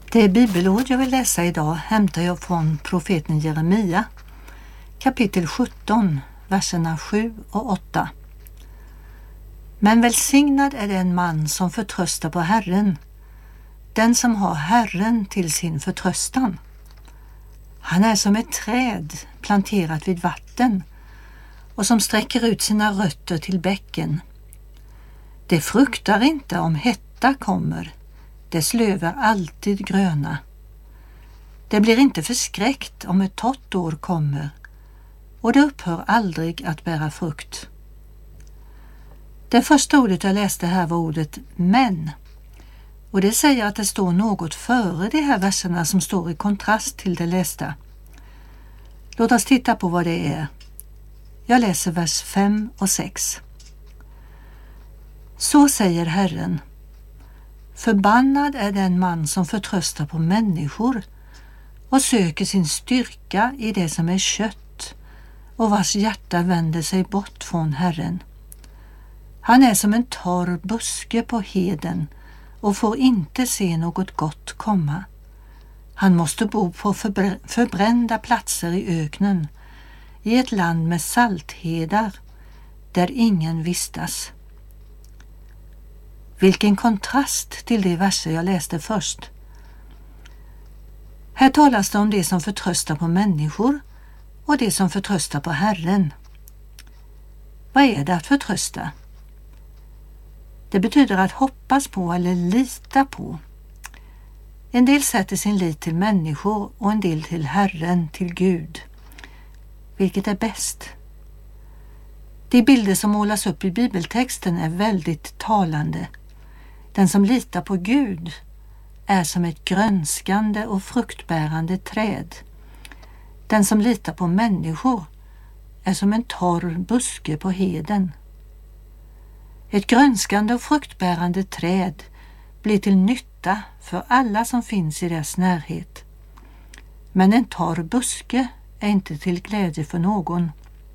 Det bibelord jag vill läsa idag hämtar jag från profeten Jeremia, kapitel 17, verserna 7 och 8. Men välsignad är den man som förtröstar på Herren, den som har Herren till sin förtröstan. Han är som ett träd planterat vid vatten och som sträcker ut sina rötter till bäcken. Det fruktar inte om hetta kommer, dess löv är alltid gröna. Det blir inte förskräckt om ett torrt år kommer, och det upphör aldrig att bära frukt. Det första ordet jag läste här var ordet men, och det säger att det står något före de här verserna som står i kontrast till det lästa. Låt oss titta på vad det är. Jag läser vers 5 och 6. Så säger Herren: förbannad är den man som förtröstar på människor och söker sin styrka i det som är kött och vars hjärta vänder sig bort från Herren. Han är som en torr buske på heden och får inte se något gott komma. Han måste bo på förbrända platser i öknen, i ett land med salthedar, där ingen vistas. Vilken kontrast till de verser jag läste först. Här talas det om det som förtröstar på människor och det som förtröstar på Herren. Vad är det att förtrösta? Det betyder att hoppas på eller lita på. En del sätter sin lit till människor och en del till Herren, till Gud. Vilket är bäst? De bilder som målas upp i bibeltexten är väldigt talande. Den som litar på Gud är som ett grönskande och fruktbärande träd. Den som litar på människor är som en torr buske på heden. Ett grönskande och fruktbärande träd blir till nytta för alla som finns i dess närhet. Men en torr buske är inte till glädje för någon.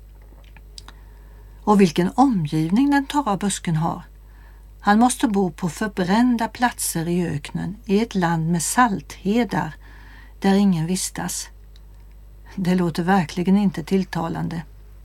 Och vilken omgivning den torra busken har. Han måste bo på förbrända platser i öknen, i ett land med salthedar, där ingen vistas. Det låter verkligen inte tilltalande.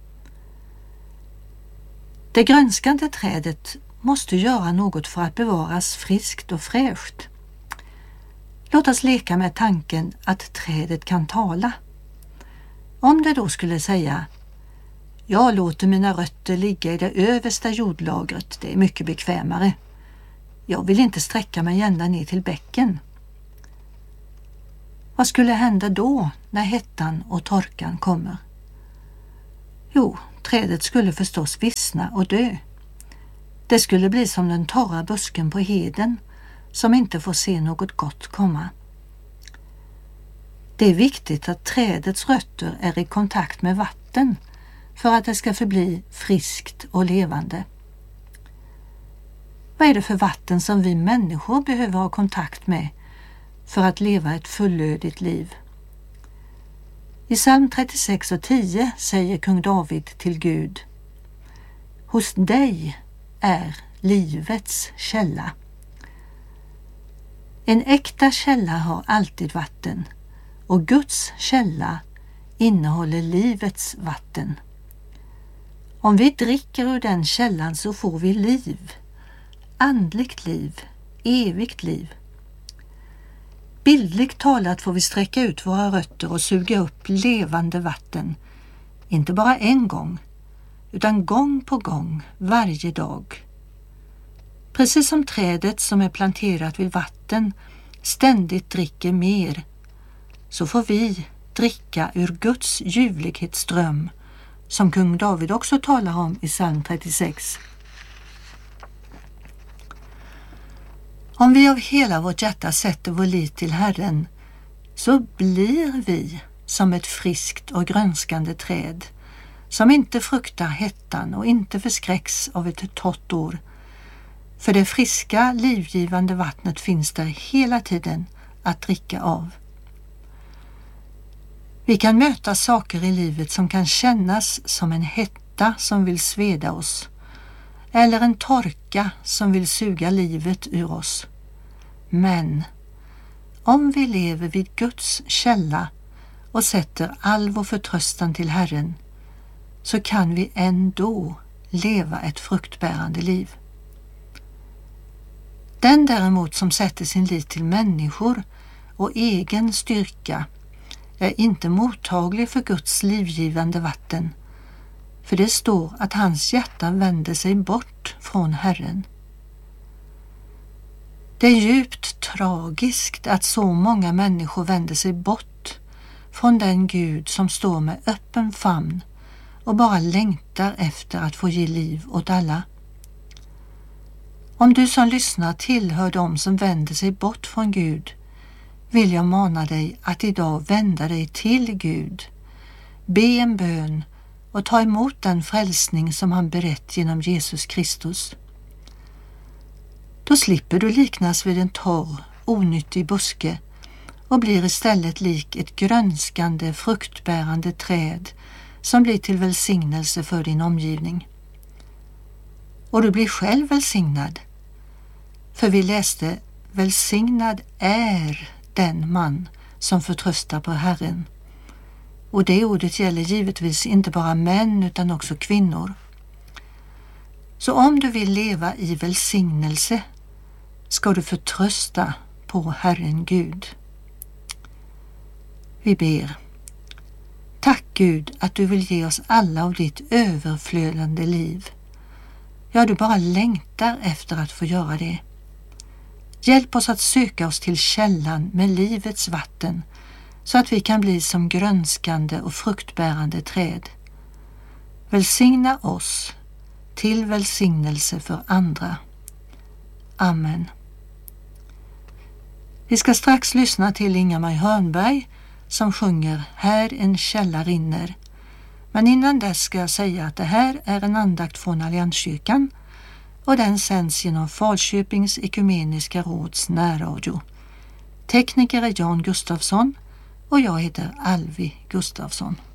Det grönskande trädet måste göra något för att bevaras friskt och fräscht. Låt oss leka med tanken att trädet kan tala. Om det då skulle säga: jag låter mina rötter ligga i det översta jordlagret, det är mycket bekvämare. Jag vill inte sträcka mig ända ner till bäcken. Vad skulle hända då när hettan och torkan kommer? Jo, trädet skulle förstås vissna och dö. Det skulle bli som den torra busken på heden som inte får se något gott komma. Det är viktigt att trädets rötter är i kontakt med vatten för att det ska förbli friskt och levande. Vad är det för vatten som vi människor behöver ha kontakt med för att leva ett fullödigt liv? I psalm 36 och 10 säger kung David till Gud: hos dig är livets källa. En äkta källa har alltid vatten, och Guds källa innehåller livets vatten. Om vi dricker ur den källan så får vi liv, andligt liv, evigt liv. Bildligt talat får vi sträcka ut våra rötter och suga upp levande vatten, inte bara en gång, utan gång på gång, varje dag. Precis som trädet som är planterat vid vatten ständigt dricker mer, så får vi dricka ur Guds ljuvlighetsström, som kung David också talar om i psalm 36. Om vi av hela vårt hjärta sätter vår lit till Herren, så blir vi som ett friskt och grönskande träd, som inte fruktar hettan och inte förskräcks av ett torrt år. För det friska, livgivande vattnet finns där hela tiden att dricka av. Vi kan möta saker i livet som kan kännas som en hetta som vill sveda oss, eller en torka som vill suga livet ur oss. Men Om vi lever vid Guds källa och sätter all vår förtröstan till Herren, så kan vi ändå leva ett fruktbärande liv. Den däremot som sätter sin lit till människor och egen styrka är inte mottaglig för Guds livgivande vatten, för det står att hans hjärta vänder sig bort från Herren. Det är djupt tragiskt att så många människor vänder sig bort från den Gud som står med öppen famn och bara längtar efter att få ge liv åt alla. Om du som lyssnar tillhör dem som vänder sig bort från Gud, vill jag mana dig att idag vända dig till Gud, be en bön och ta emot den frälsning som han berett genom Jesus Kristus. Då slipper du liknas vid en torr, onyttig buske och blir istället lik ett grönskande, fruktbärande träd som blir till välsignelse för din omgivning. Och du blir själv välsignad, för vi läste: välsignad är den man som förtröstar på Herren. Och det ordet gäller givetvis inte bara män utan också kvinnor. Så om du vill leva i välsignelse ska du förtrösta på Herren Gud. Vi ber. Tack Gud att du vill ge oss alla av ditt överflödande liv. Ja, du bara längtar efter att få göra det. Hjälp oss att söka oss till källan med livets vatten så att vi kan bli som grönskande och fruktbärande träd. Välsigna oss till välsignelse för andra. Amen. Vi ska strax lyssna till Inga-Maj Hörnberg som sjunger Här en källa rinner. Men innan dess ska jag säga att det här är en andakt från Allianskyrkan och den sänds genom Falköpings ekumeniska råds närradio. Tekniker är Jan Gustafsson och jag heter Alvi Gustafsson.